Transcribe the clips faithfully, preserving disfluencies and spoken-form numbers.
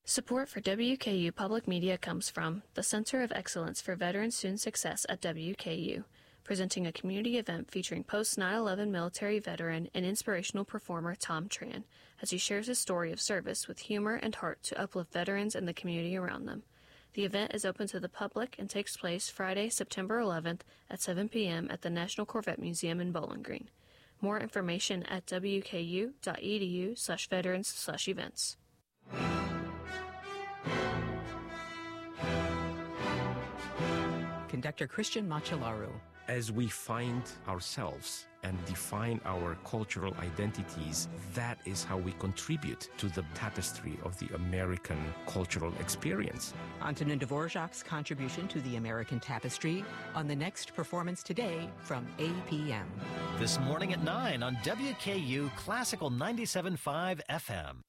Support for W K U Public Media comes from the Center of Excellence for Veteran Student Success at W K U, presenting a community event featuring post nine eleven military veteran and inspirational performer Tom Tran, as he shares his story of service with humor and heart to uplift veterans and the community around them. The event is open to the public and takes place Friday, September eleventh at seven p.m. at the National Corvette Museum in Bowling Green. More information at w k u dot e d u slash veterans slash events. Conductor Christian Machalaru. As we find ourselves and define our cultural identities, that is how we contribute to the tapestry of the American cultural experience. Antonin Dvorak's contribution to the American tapestry on the next Performance Today from A P M. This morning at nine on W K U Classical ninety-seven point five F M.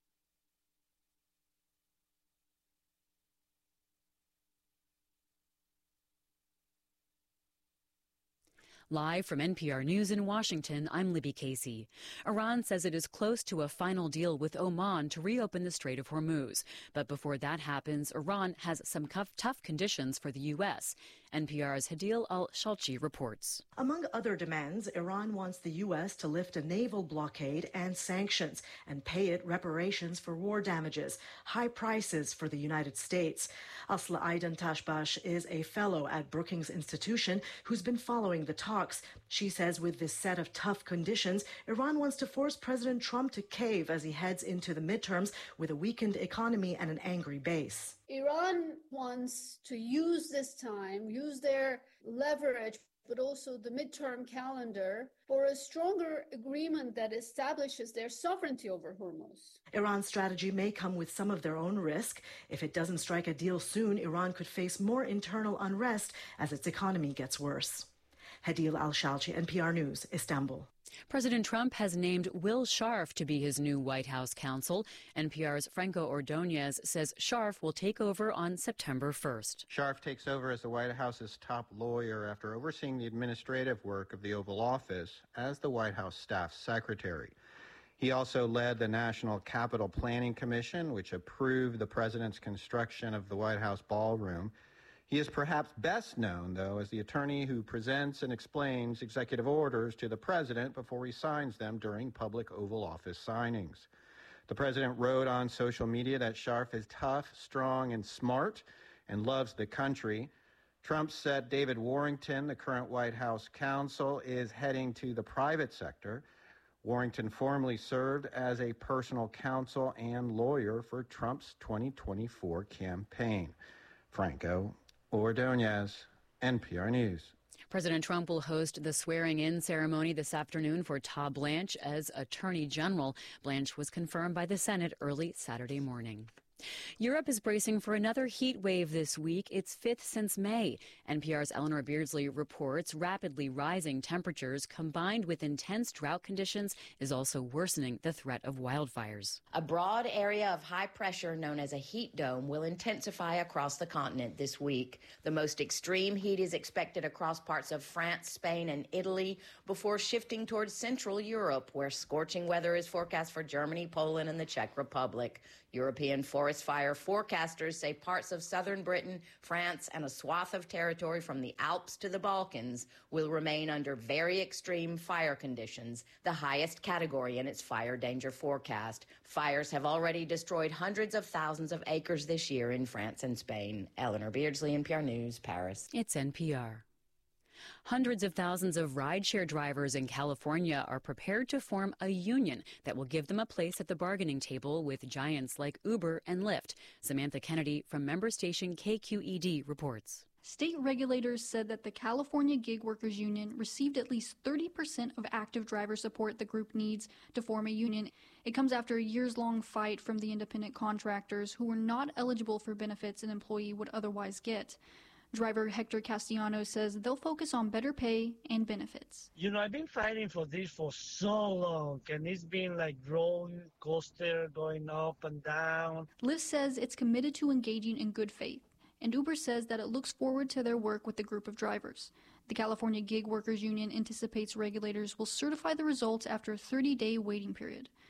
Live from N P R News in Washington, I'm Libby Casey. Iran says it is close to a final deal with Oman to reopen the Strait of Hormuz. But before that happens, Iran has some tough conditions for the U S. N P R's Hadil Al-Shalchi reports. Among other demands, Iran wants the U S to lift a naval blockade and sanctions and pay it reparations for war damages, high prices for the United States. Asla Aidan Tashbash is a fellow at Brookings Institution who's been following the talks. She says with this set of tough conditions, Iran wants to force President Trump to cave as he heads into the midterms with a weakened economy and an angry base. Iran wants to use this time, use their leverage, but also the midterm calendar for a stronger agreement that establishes their sovereignty over Hormuz. Iran's strategy may come with some of their own risk. If it doesn't strike a deal soon, Iran could face more internal unrest as its economy gets worse. Hadil Al-Shalchi, N P R News, Istanbul. President Trump has named Will Scharf to be his new White House counsel. N P R's Franco Ordonez says Scharf will take over on September first. Scharf takes over as the White House's top lawyer after overseeing the administrative work of the Oval Office as the White House staff secretary. He also led the National Capital Planning Commission, which approved the president's construction of the White House ballroom. He is perhaps best known, though, as the attorney who presents and explains executive orders to the president before he signs them during public Oval Office signings. The president wrote on social media that Scharf is tough, strong, and smart and loves the country. Trump said David Warrington, the current White House counsel, is heading to the private sector. Warrington formerly served as a personal counsel and lawyer for Trump's twenty twenty-four campaign. Franco Ordonez, N P R News. President Trump will host the swearing-in ceremony this afternoon for Todd Blanche as Attorney General. Blanche was confirmed by the Senate early Saturday morning. Europe is bracing for another heat wave this week, its fifth since May. N P R's Eleanor Beardsley reports rapidly rising temperatures combined with intense drought conditions is also worsening the threat of wildfires. A broad area of high pressure known as a heat dome will intensify across the continent this week. The most extreme heat is expected across parts of France, Spain, and Italy before shifting towards Central Europe, where scorching weather is forecast for Germany, Poland, and the Czech Republic. European forest fire forecasters say parts of southern Britain, France, and a swath of territory from the Alps to the Balkans will remain under very extreme fire conditions, the highest category in its fire danger forecast. Fires have already destroyed hundreds of thousands of acres this year in France and Spain. Eleanor Beardsley, N P R News, Paris. It's N P R. Hundreds of thousands of rideshare drivers in California are prepared to form a union that will give them a place at the bargaining table with giants like Uber and Lyft. Samantha Kennedy from member station K Q E D reports. State regulators said that the California Gig Workers Union received at least thirty percent of active driver support the group needs to form a union. It comes after a years-long fight from the independent contractors who were not eligible for benefits an employee would otherwise get. Driver Hector Castellano says they'll focus on better pay and benefits. You know, I've been fighting for this for so long, and it's been like roller coaster going up and down. Lyft says it's committed to engaging in good faith, and Uber says that it looks forward to their work with the group of drivers. The California Gig Workers Union anticipates regulators will certify the results after a thirty-day waiting period.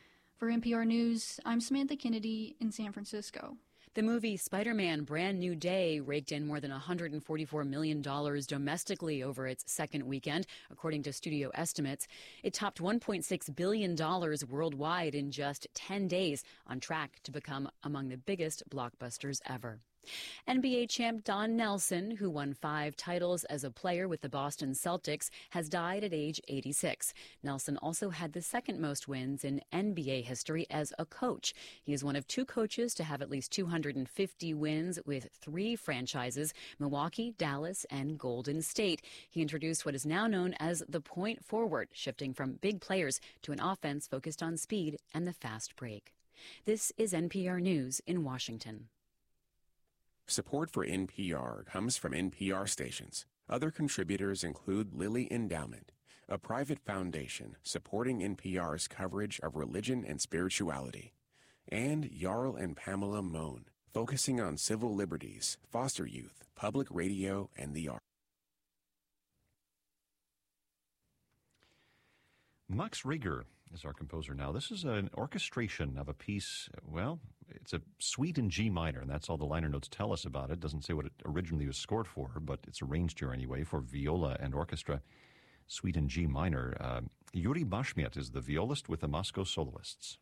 For N P R News, I'm Samantha Kennedy in San Francisco. The movie Spider-Man Brand New Day raked in more than one hundred forty-four million dollars domestically over its second weekend, according to studio estimates. It topped one point six billion dollars worldwide in just ten days, on track to become among the biggest blockbusters ever. N B A champ Don Nelson, who won five titles as a player with the Boston Celtics, has died at age eighty-six. Nelson also had the second most wins in N B A history as a coach. He is one of two coaches to have at least two hundred fifty wins with three franchises, Milwaukee, Dallas, and Golden State. He introduced what is now known as the point forward, shifting from big players to an offense focused on speed and the fast break. This is N P R News in Washington. Support for N P R comes from N P R stations. Other contributors include Lilly Endowment, a private foundation supporting N P R's coverage of religion and spirituality, and Jarl and Pamela Mohn, focusing on civil liberties, foster youth, public radio, and the arts. Max Reger is our composer now. This is an orchestration of a piece, well, it's a suite in G minor, and that's all the liner notes tell us about it. It doesn't say what it originally was scored for, but it's arranged here anyway for viola and orchestra. Suite in G minor. Uh, Yuri Bashmiat is the violist with the Moscow Soloists.